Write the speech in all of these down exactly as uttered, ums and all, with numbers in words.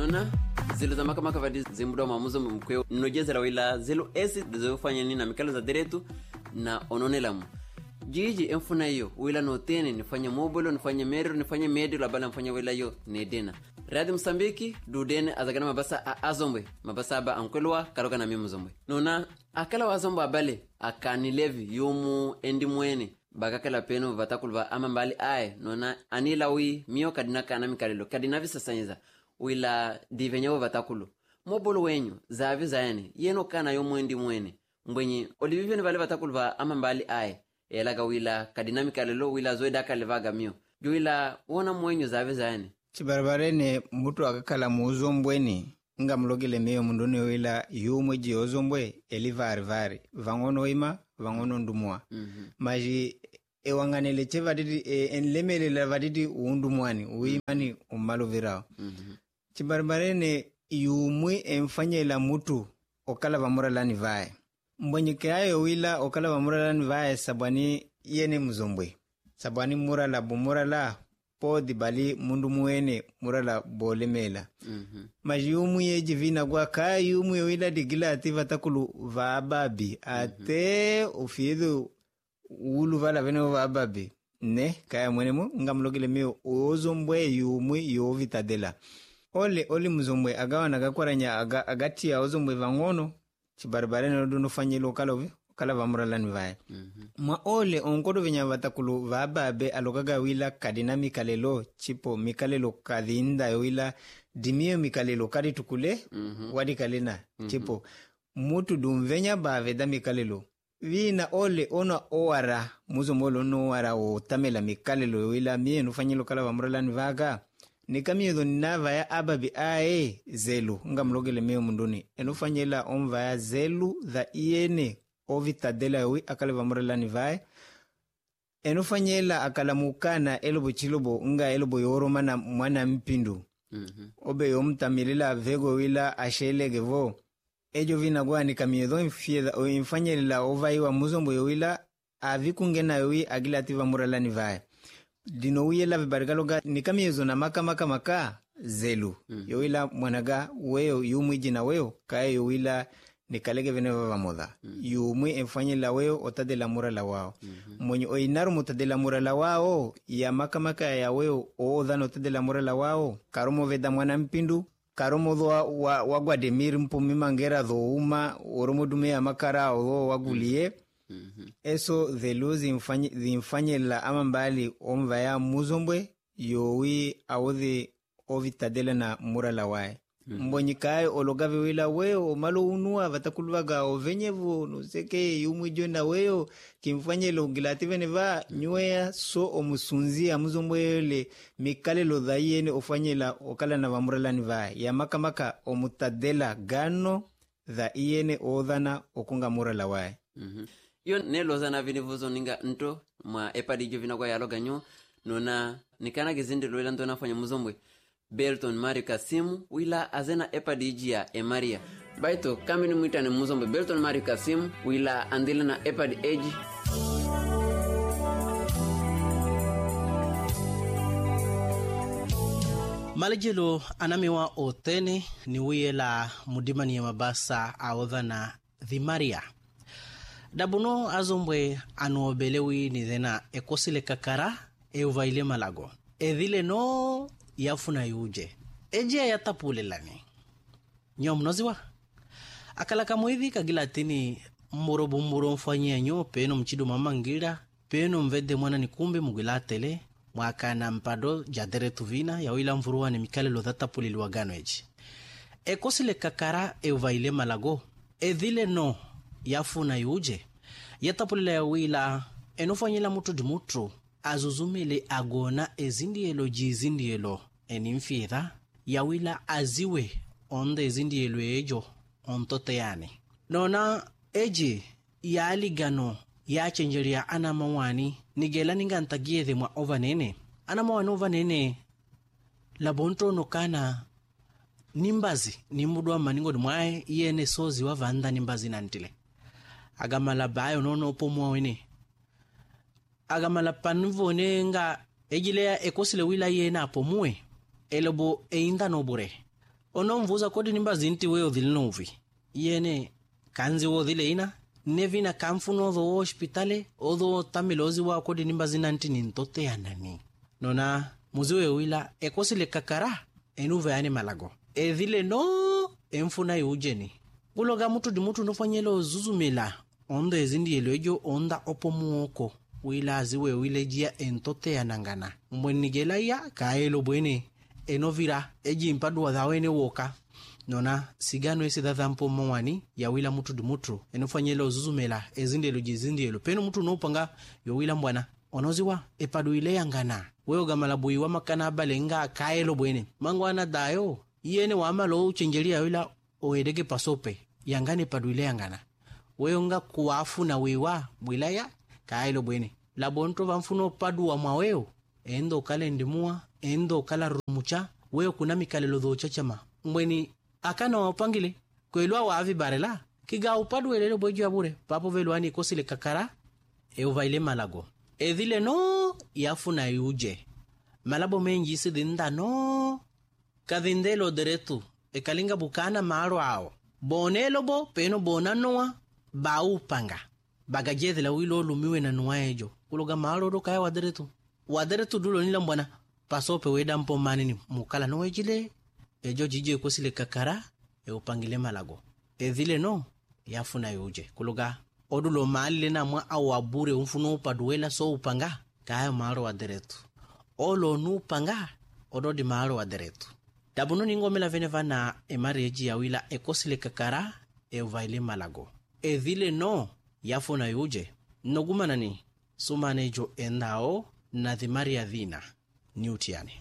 nona zilo za maka maka vadi zimbuda mamuzo mkweo nojeza la wila zilo esi dezo ufanya nini na mikalo za diretu na ononelamu jiji enfuna yo wila notene nifanya mobolo nifanya mero nifanya medio la bala nifanya wila yo nedena Radio Msambiki dudene azagana mabasa a azombwe mabasa aba ankwelwa karoka na mimu zombwe nona akala wazombo abale akanilevi yumu endi mwene bagakala peno vatakulva ama mbali ae nona anila wi mio kadina kana mikalelo kadina visa sanyiza wila divenyewo vatakulu mobolo wenyu zavi zayane yeno kana yo mwendi mwene mbwenye olivivyo vale vatakulva ama mbali ae elaga wila kadina mikalelo wila zoeda kalevaga mio wila wona mwenyu zavi zayane chibarbarene mutu akakala muzombweni nga mlogile meyo mundone wila yumwe ji ozombwe elivari vari vangono ima vangono ndumwa mm-hmm. maji ewanganele che vadidi e, enlemele la vadidi uundumwani uimani umalo virao mm-hmm. chibarbarene yumwe emfanyela mutu okala vamuralani vae mbonyeke ayo wila okala vamuralani vae sabwani yene mzombwe sabwani murala bumurala podi bali mundu muene murala bolemela mm-hmm. majiyumu ye jivina gwa ka yumu ye wila digila ativa takulu vababi ate mm-hmm. ufidu ulu vala vene vababi ne kaya mwene mu nga mlogile miyo ozombwe yumu yovitadela ole ole mzombwe agawa nagakwaranya aga, agati ya ozombwe vangono chibarbarene oduno fanyilo kalovi kala vamuralani vae mm-hmm. ma ole onkodo vinya vatakulu vababe alokaga wila kadina mikalelo chipo mikalelo kadinda wila dimio mikalelo kadi tukule mm-hmm. wadi kalena mm-hmm. chipo mutu dumvenya bave da mikalelo vina ole ona oara muzo molo no oara o tamela mikalelo wila mie nufanyilo kala vamuralani vaga nikamiedo ninava ya ababi ae zelu nga mlogele meo munduni enufanyela onva ya zelu dha iene ovitadela wi akala vamuralani vae enufanyela akala mukana elobo chilobo nga elobo yoroma na mwana mpindu mm-hmm. obe yomtamilila vego wila ashelegevo ejo vina gwani kamiedo infieda o infanyela ovaiwa muzombo yowila avikungena wi agilati vamuralani vae dino wiyela vibarikaloga nikamiezo na maka maka maka zelu mm-hmm. yowila mwanaga weo yumwiji na weo kaya yowila nikalege vene vavamoda mm-hmm. yumwi enfanyela weo otadela murala wao mm-hmm. mwenye oinaru mutadela murala wao ya maka maka ya weo oodhano otadela murala wao karomo veda mwana mpindu karomo dhoa wa, wagwademir mpumimangera dhouma oromo dume ya makara o wagulie mm-hmm. eso theluzi infanyela ama mbali omva ya muzombwe yowi awodhi ovitadela na murala wae mm-hmm. mbonyikae ologave wila weo malo unua vatakuluwaga ovenyevu nuseke yumwijo na weo kimfanyelo gilativene va nyuea so omusunzia muzombwele mikalelo dhaiene ofanyela okala na vamuralani vae ya maka maka omutadela gano dhaiene odhana okunga murala wae mm-hmm. yo neloza na vinivuzo ninga nto mwa epadijo vinagwa yaloga nyo nona nikana gizindi lwela nto nafanya muzombwe Belton Mario Kasimu wila azena epadiji ya Emaria baito kamini mwita ni muzombwe Belton Mario Kasimu wila andila na epadi eji malejelo anamiwa otene ni wiyela mudimani ya mabasa aodha na Thimaria dabuno azombwe anuobelewi ni dhena ekosile kakara euvaile malago edhile no yafuna yuje ejia yatapulelani nyomnoziwa akalaka mwidhi kagilatini mborobu mboro mfanyia nyo peno mchido mamangira peno mvede mwana nikumbe mugilatele mwakana mpado jadere tuvina yawila mvuruwa ni mikale lo dhatapuliliwa gano eji ekosile kakara euvaile malago edhile no yafuna yuje yatapulila yawila enufanyila mutu dimutru azuzumile agona ezindielo jizindielo enimfiedha yawila aziwe onde ezindielo ejo ontote yani nona eji yaligano yachenjeria ana mawani nigela ninga ntagiedhe mwa ovanene ana mawani ovanene labonto nokana nimbazi nimudwa maningo mwae yene sozi wa vanda nimbazi nantile agamala bayo nono pomwa wene agamala panvone nga ejilea ekosile wila yena pomwe elebo einda nobure onomvuza kodi nimba zinti weyo dhilinovi yene kanzi wo dhile ina nevina kamfuno odho hospitale odho tamilozi wa kodi nimba zinanti nintote yanani nona muziwe wila ekosile kakara enuve ane malago edhile no emfuna yujeni uloga mutu di mutu nofanyelo zuzumela ondo ezindi elejo onda opo muoko wila ziwe wile jia entote yanangana mwenigela ya kaelo bwene enovira eji impadu wa dhawene woka nona sigano esi dhampo mwani ya wila mutu di mutu enofanyelo zuzumela ezindi eloji ezindi elo peno mutu nopanga yo wila mbwana onoziwa epadu ile yangana weo gamalabu iwa makana abalenga kaelo bwene mangwana dayo yene wamalo uchenjelia wila oedege pasope yangane epadu ile yangana weo nga kuwafu na wewa mwilaya kaelo bwene labonto vamfuno padu wa mwaweo endo kale ndimua endo kala rumucha weo kuna mikalelo dhochachama mbweni akana wapangile kwelwa waavi barela kiga upadu elele bojo abure papo velwani kosile kakara euvaile malago edhile no yafuna yuje malabo menji sidinda no kadindelo deretu ekalinga bukana maro ao bonelo bo peno bonanoa baupanga bagajeze la wilo lumiwe na nuwaejo uloga maro do kaya waderetu waderetu dulo nila mbwana pasope weda mpo manini mukala no ejile ejo jije kosile kakara e upangile malago edhile no yafuna yuje kuloga odulo mali na mwa awabure umfuno upaduela so upanga kaya maro waderetu olo nu panga ododi maro waderetu dabuno ningomela venevana emareji ya wila ekosile kakara e uvaile malago edhile no yafuna yuje nogumanani sumanejo endao na dhimari ya dhina niutiani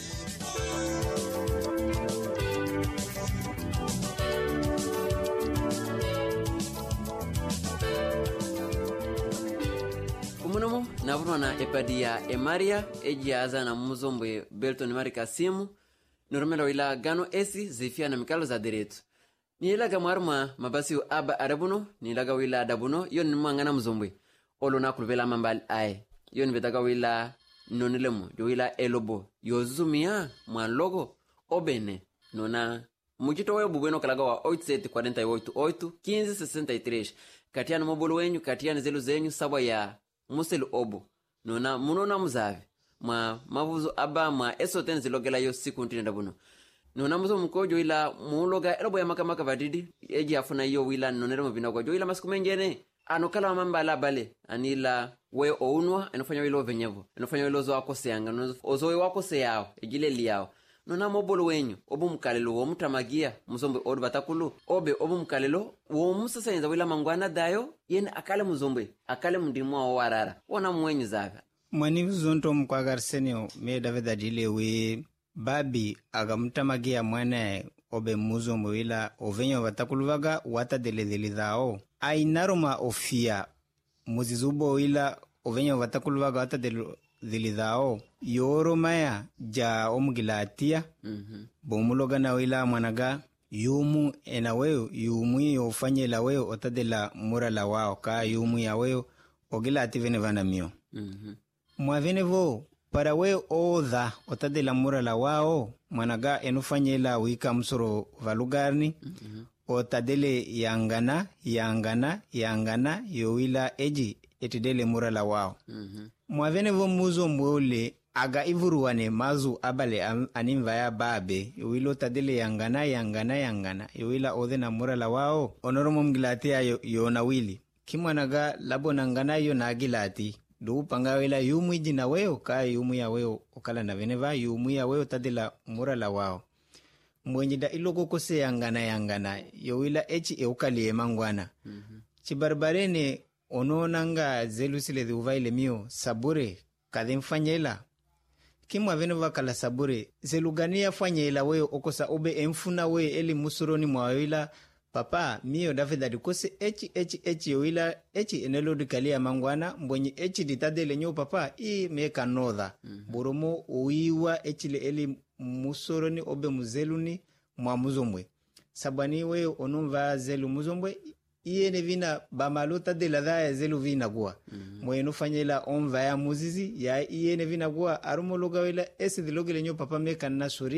kumunomo navunwa na epadi ya emaria eji aza na muzombwe Belton Marika simu noromela wila gano esi zifia na mikalo za deretu nilaga mwarma mabasi aba arabuno nilaga wila adabuno yon mwangana muzombwe olo na kulvela mambali ae yon vetaga wila nonilemu yo wila elobo yozumia mwalogo obene nona mujito wewe bubweno kalaga wa oito sete quarenta e oito oito quinze sessenta e três katiana mobolo wenyu katiana zelu zenyu sabwa ya muselu obo nona munona muzavi ma mavuzo aba ma esoten zilogela yo siku ntine dabuno nona muzo mkojo ila muloga elobo ya makamaka vadidi eji afuna yo wila nonero mbina kwa jo ila masiku menjene anokala mamba la bale anila we ounwa enofanya wilo venyevo enofanya wilo zo akoseyanga ozo we wakoseyao ejile liyao nona mobolo wenyu obu mkalelo wo mutamagia muzombe odu batakulu obe obu mkalelo wo musasenza wila mangwana dayo yene akale muzombe akale mndimwa wa warara wona mwenyu zava mwani zonto mkwagarseni me davida jile we babi agamutamagia mwana obe muzombe wila ovenyo batakuluvaga wata deledeli dhao ainaroma ofia muzizubo wila ovenyo batakuluvaga wata deledeli dhao yoro maya ja omugilatia mm-hmm. bomuloga na wila mwanaga yumu enaweo yumu yofanye la weo otadela mura la wao ka yumu ya weo ogilati vene vana mio mm-hmm. mwavene vo para weo odha otadela mura la wao mwanaga enufanye la wika msoro valugarni mm-hmm. otadele yangana yangana yangana yowila eji etidele mura la wao mm-hmm. mwavene vo muzo mwole aga ivuruwane mazu abale animva ya babe yowilo tadele yangana yangana yangana yowila odhe na mura la wao onoromo mgilatia yo, yona wili kimwanaga labo nangana yo na gilati do panga wila yumu iji na weo ka yumu ya weo okala na veneva yumu ya weo tadela mura la wao mwenjida iloko kose yangana yangana yowila echi eukali emangwana mm-hmm. chibarbarene ononanga zelusile dhuvaile mio sabure kademfanyela kimwa venova kala sabure zelugania fanyela weo okosa obe emfuna we eli musuroni mwawila papa mio davida dikose echi echi echi yowila echi enelo dikalia mangwana mbonyi echi ditadele nyo papa i meka nodha mm-hmm. boromo uiwa echi le eli musuroni obe muzeluni mwa muzombwe sabani we onumva zelu muzombwe iene vina bamaluta de la dha zelu vina gua mm-hmm. mwenu fanyela onva ya muzizi ya iene vina gua arumologa wela esi dilogele nyo papa meka na surie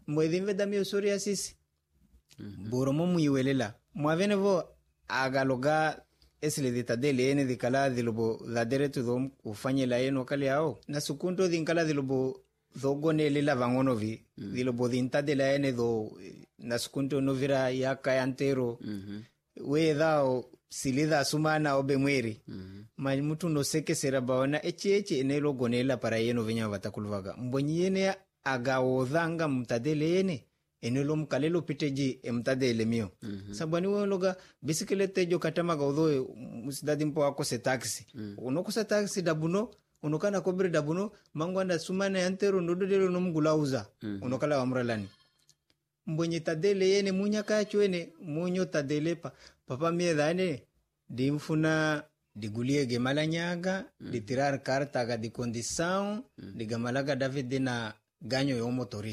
mwedhinve damio soria sisi mm-hmm. boromo muiwelela mwavene vo agaloga esile ditadele ene dikala dilobo daderetu dom ufanyela eno kali ao na sukunto dinkala dilobo dogone lela vangonovi mm. dilobo dintadela ene do na sukunto novira yaka antero mm-hmm. we dao silida sumana obe mweri mm-hmm. ma mutu no seke sera baona eche eche ene logonela para yeno vinya vatakulvaga mbonyene agaodhanga mtadele ene enelo mkalelo piteji emtadele mio mm-hmm. sabani wologa bisiklete jo katamaga odho musidadi mpo akose taxi mm. unokosa taxi dabuno unokana kobre dabuno mangwanda sumana yantero ndodelo nomgulauza mm-hmm. unokala wamralani mbonye tadele yene munyaka chwene munyo tadele pa papa miedane dimfuna digulie gemalanyaga mm. ditirar karta ga di condição mm. de gamalaga david na ganho yo motori